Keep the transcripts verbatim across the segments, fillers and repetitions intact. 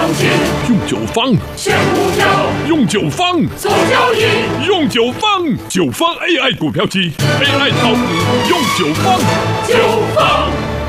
劲， 用九方先呼叫， 用九方早交易， 用九方九方 A I 股票机 A I 炒股用九方九方。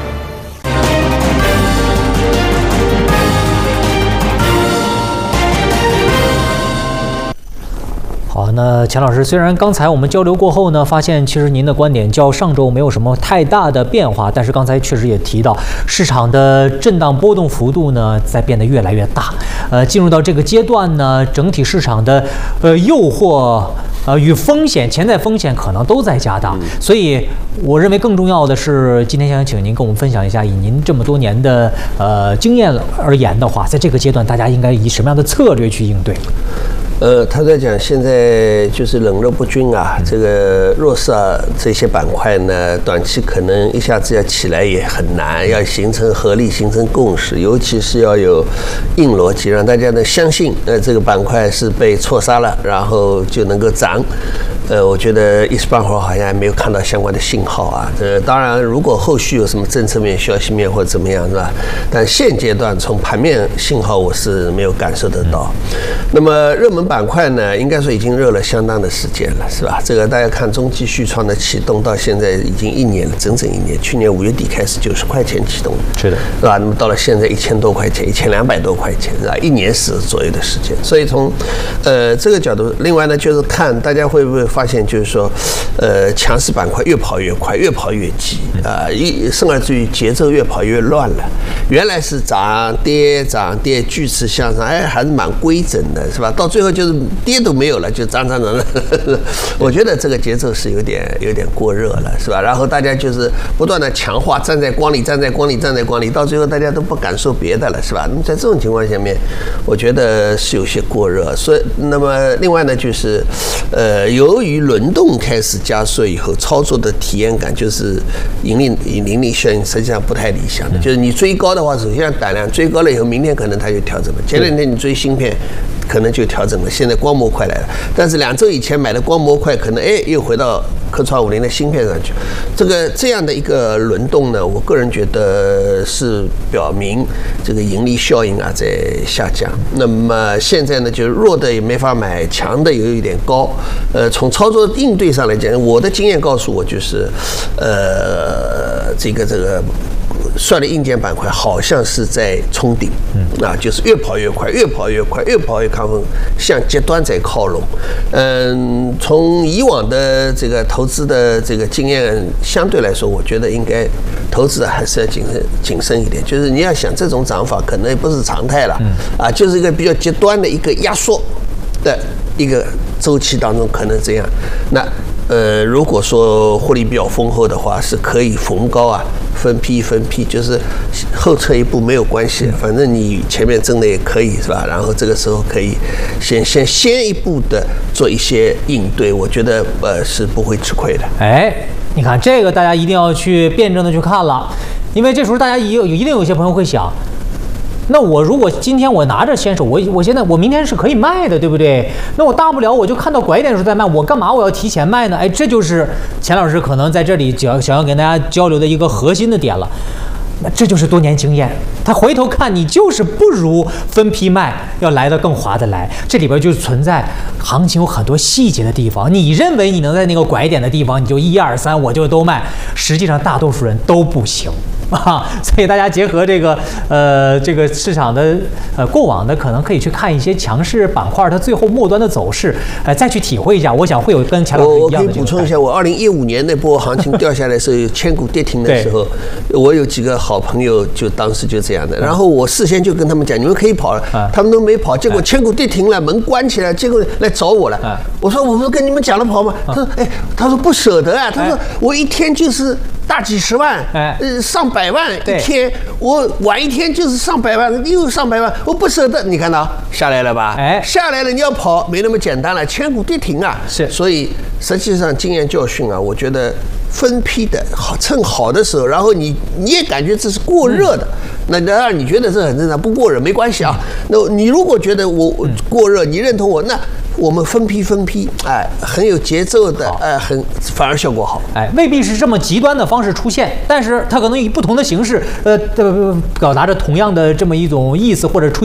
好，那钱老师，虽然刚才我们交流过后呢，发现其实您的观点较上周没有什么太大的变化，但是刚才确实也提到，市场的震荡波动幅度呢在变得越来越大。呃，进入到这个阶段呢，整体市场的呃诱惑呃与风险、潜在风险可能都在加大，所以我认为更重要的是，今天想请您跟我们分享一下，以您这么多年的呃经验而言的话，在这个阶段大家应该以什么样的策略去应对？ 呃，他在讲现在就是冷热不均啊，这个弱势啊这些板块呢，短期可能一下子要起来也很难，要形成合力、形成共识，尤其是要有硬逻辑，让大家呢相信，呃，这个板块是被错杀了，然后就能够涨。呃，我觉得一时半会儿好像还没有看到相关的信号啊。这当然，如果后续有什么政策面、消息面或者怎么样，是吧？但现阶段从盘面信号我是没有感受得到。那么热门板块呢，应该说已经热了相当的时间了，是吧？这个大家看中继续创的启动到现在已经一年了，整整一年。去年五月底开始九十块钱启动的， 是的， 是吧？那么到了现在一千多块钱，一千两百多块钱，是吧？一年时左右的时间。所以从呃这个角度，另外呢就是看大家会不会发现，就是说，呃，强势板块越跑越快，越跑越急啊，一甚而至于节奏越跑越乱了。原来是涨跌涨跌巨次向上，哎，还是蛮规整的，是吧？到最后就是跌都没有了，就涨涨涨涨。我觉得这个节奏是有点有点过热了，是吧？然后大家就是不断的强化，站在光里，站在光里，站在光里，到最后大家都不敢说别的了，是吧？那么在这种情况下面，我觉得是有些过热。所以，那么另外呢，就是呃，由于轮动开始加速以后，操作的体验感就是盈利盈利效应实际上不太理想的。就是你追高的话，首先胆量追高了以后，明天可能它就调整了。前两天你追芯片，可能就调整了。现在光模块来了，但是两周以前买的光模块，可能哎又回到科创五零的芯片上去。这个这样的一个轮动呢，我个人觉得是表明这个盈利效应啊在下降。那么现在呢，就是弱的也没法买，强的有一点高。呃，从操作应对上来讲，我的经验告诉我，就是，呃，这个这个。算力硬件板块好像是在冲顶，嗯，啊，就是越跑越快，越跑越快，越跑越亢奋，向极端在靠拢。嗯，从以往的这个投资的这个经验相对来说，我觉得应该投资还是要谨慎谨慎一点。就是你要想这种涨法可能也不是常态了，啊，就是一个比较极端的一个压缩的一个周期当中可能这样。那呃，如果说获利比较丰厚的话，是可以逢高啊分批分批，就是后撤一步没有关系，反正你前面挣的也可以，是吧？然后这个时候可以先先先一步的做一些应对，我觉得呃是不会吃亏的。 哎，你看这个大家一定要去辩证的去看了，因为这时候大家也有一定有一些朋友会想。那我如果今天我拿着先手，我我现在我明天是可以卖的，对不对？那我大不了我就看到拐点的时候再卖，我干嘛我要提前卖呢？哎，这就是钱老师可能在这里想想要跟大家交流的一个核心的点了。那这就是多年经验，他回头看你就是不如分批卖要来得更划得来。这里边就存在行情有很多细节的地方，你认为你能在那个拐点的地方，你就一二三我就都卖，实际上大多数人都不行。啊，所以大家结合这个呃这个市场的呃过往的，可能可以去看一些强势板块它最后末端的走势，呃再去体会一下。我想会有跟钱老师一样的。 我可以补充一下，我二零一五年那波行情掉下来的时候，有千股跌停的时候，我有几个好朋友就当时就这样的，然后我事先就跟他们讲，你们可以跑了，他们都没跑，结果千股跌停了，门关起来，结果来找我了。我说我不是跟你们讲了跑吗？他说哎，他说不舍得啊，他说我一天就是大几十万，呃上百万一天，我晚一天就是上百万，又上百万，我不舍得。你看到下来了吧？哎，下来了，你要跑没那么简单了，千股跌停啊！是，所以实际上经验教训啊，我觉得分批的好，趁好的时候，然后你你也感觉这是过热的，那当然你觉得这很正常，不过热没关系啊。那你如果觉得我过热，你认同我，那我们分批分批，哎，很有节奏的，哎，很反而效果好， 哎，未必是这么极端的方式出现，但是它可能以不同的形式，呃，表达着同样的这么一种意思或者出。